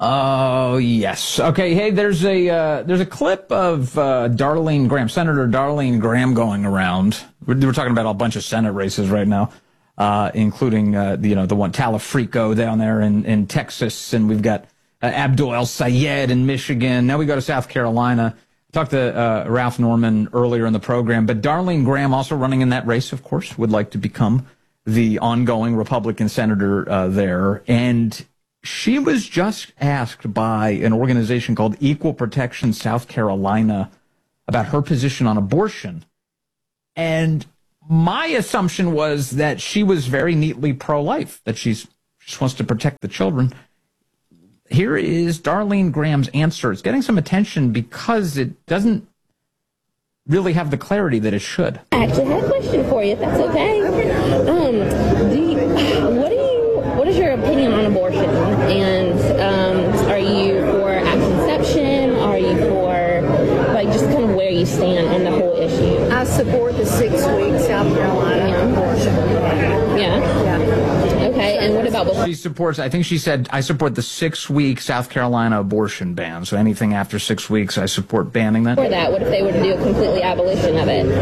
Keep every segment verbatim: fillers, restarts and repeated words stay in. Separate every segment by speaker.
Speaker 1: Oh, yes. Okay, hey, there's a uh, there's a clip of uh, Darlene Graham, Senator Darlene Graham, going around. We're, we're talking about a bunch of Senate races right now, uh, including uh, you know the one Talafrico down there in, in Texas, and we've got uh, Abdul El Sayed in Michigan. Now we go to South Carolina. I talked to uh, Ralph Norman earlier in the program, but Darlene Graham, also running in that race, of course, would like to become the ongoing Republican senator uh, there, and she was just asked by an organization called Equal Protection South Carolina about her position on abortion. And my assumption was that she was very neatly pro-life, that she's, she just wants to protect the children. Here is Darlene Graham's answer. It's getting some attention because it doesn't really have the clarity that it should.
Speaker 2: I actually have a question for you, if that's okay. Um, do you, what do you, what is your opinion on abortion? And um, are you for contraception? Are you for, like, just kind of where you stand on the whole issue?
Speaker 3: I support the six-week South Carolina
Speaker 2: yeah.
Speaker 3: abortion.
Speaker 2: Yeah?
Speaker 3: Yeah.
Speaker 2: Okay, and what about before?
Speaker 1: She supports, I think she said, I support the six-week South Carolina abortion ban. So anything after six weeks, I support banning that.
Speaker 2: For that, what if they were to do a completely abolition of it?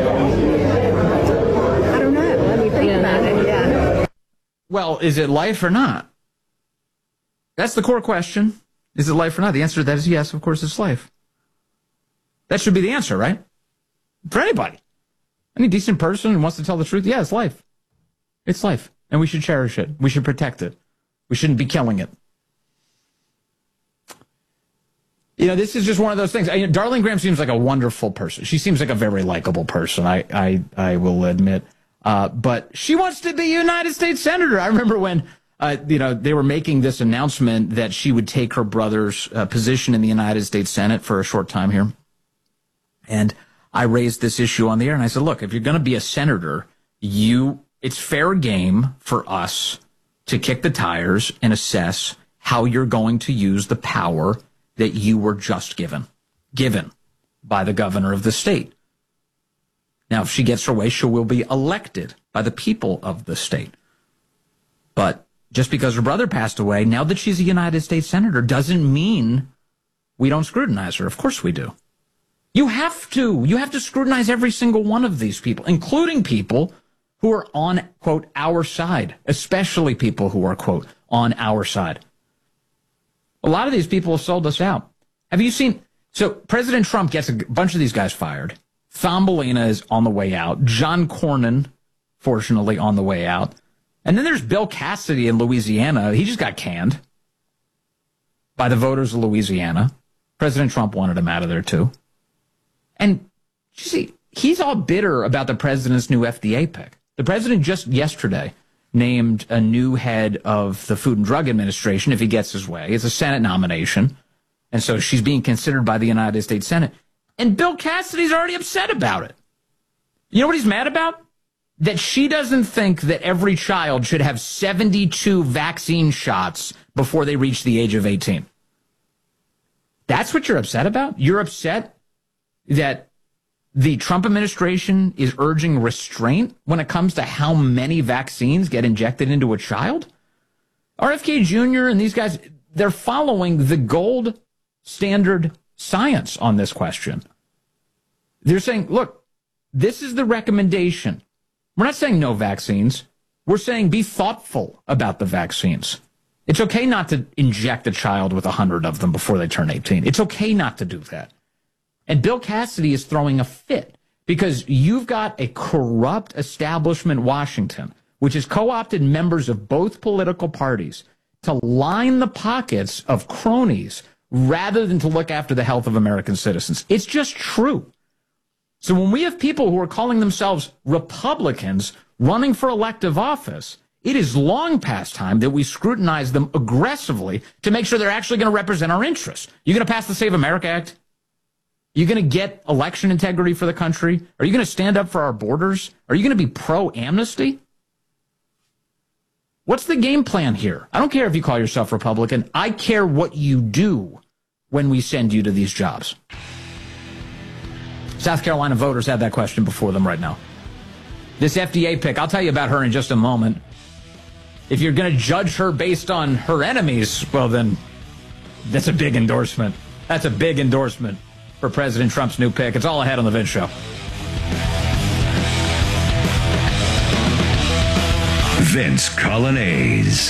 Speaker 3: I don't know. Let me think about it. Yeah.
Speaker 1: Well, is it life or not? That's the core question. Is it life or not? The answer to that is yes, of course it's life. That should be the answer, right? For anybody. Any decent person who wants to tell the truth, yeah, it's life. It's life. And we should cherish it. We should protect it. We shouldn't be killing it. You know, this is just one of those things. I, you know, Darlene Graham seems like a wonderful person. She seems like a very likable person, I, I, I will admit. Uh, but she wants to be United States Senator. I remember when, uh, you know, they were making this announcement that she would take her brother's uh, position in the United States Senate for a short time here. And I raised this issue on the air, and I said, look, if you're going to be a senator, you... it's fair game for us to kick the tires and assess how you're going to use the power that you were just given, given by the governor of the state. Now, if she gets her way, she will be elected by the people of the state. But just because her brother passed away, now that she's a United States senator, doesn't mean we don't scrutinize her. Of course we do. You have to. You have to scrutinize every single one of these people, including people who are on, quote, our side, especially people who are, quote, on our side. A lot of these people have sold us out. Have you seen? So President Trump gets a bunch of these guys fired. Thumbelina is on the way out. John Cornyn, fortunately, on the way out. And then there's Bill Cassidy in Louisiana. He just got canned by the voters of Louisiana. President Trump wanted him out of there, too. And you see, he's all bitter about the president's new F D A pick. The president just yesterday named a new head of the Food and Drug Administration if he gets his way. It's a Senate nomination. And so she's being considered by the United States Senate. And Bill Cassidy's already upset about it. You know what he's mad about? That she doesn't think that every child should have seventy-two vaccine shots before they reach the age of eighteen. That's what you're upset about? You're upset that the Trump administration is urging restraint when it comes to how many vaccines get injected into a child? R F K Junior and these guys, they're following the gold standard science on this question. They're saying, look, this is the recommendation. We're not saying no vaccines. We're saying be thoughtful about the vaccines. It's okay not to inject a child with a hundred of them before they turn eighteen. It's okay not to do that. And Bill Cassidy is throwing a fit because you've got a corrupt establishment Washington, which has co-opted members of both political parties to line the pockets of cronies rather than to look after the health of American citizens. It's just true. So when we have people who are calling themselves Republicans running for elective office, it is long past time that we scrutinize them aggressively to make sure they're actually going to represent our interests. You going to pass the Save America Act? You going to get election integrity for the country? Are you going to stand up for our borders? Are you going to be pro-amnesty? What's the game plan here? I don't care if you call yourself Republican. I care what you do when we send you to these jobs. South Carolina voters have that question before them right now. This F D A pick, I'll tell you about her in just a moment. If you're going to judge her based on her enemies, well then, That's a big endorsement. That's a big endorsement for President Trump's new pick. It's all ahead on The Vince Show.
Speaker 4: Vince Coglianese.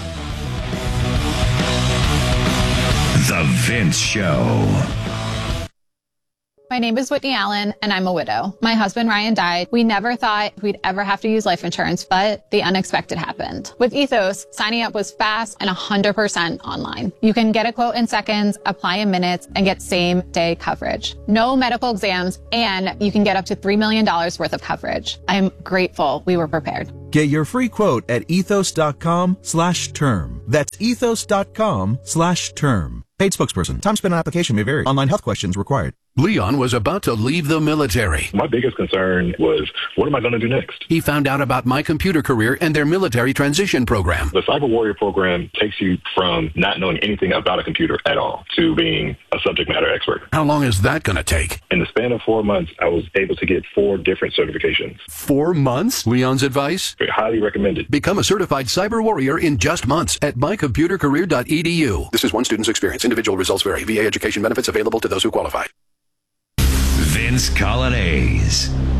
Speaker 4: The Vince Show.
Speaker 5: My name is Whitney Allen, and I'm a widow. My husband, Ryan, died. We never thought we'd ever have to use life insurance, but the unexpected happened. With Ethos, signing up was fast and one hundred percent online. You can get a quote in seconds, apply in minutes, and get same-day coverage. No medical exams, and you can get up to three million dollars worth of coverage. I'm grateful we were prepared.
Speaker 6: Get your free quote at ethos.com slash term. That's ethos.com slash term. Paid spokesperson. Time spent on application may vary. Online health questions required.
Speaker 7: Leon was about to leave the military.
Speaker 8: My biggest concern was, what am I going to do next?
Speaker 7: He found out about My Computer Career and their military transition program.
Speaker 8: The Cyber Warrior program takes you from not knowing anything about a computer at all to being a subject matter expert.
Speaker 7: How long is that going to take?
Speaker 8: In the span of four months, I was able to get four different certifications.
Speaker 7: Four months? Leon's advice?
Speaker 8: Highly recommended.
Speaker 7: Become a certified cyber warrior in just months at my computer career dot e d u. This is one student's experience. Individual results vary. V A education benefits available to those who qualify.
Speaker 4: Vince Coglianese.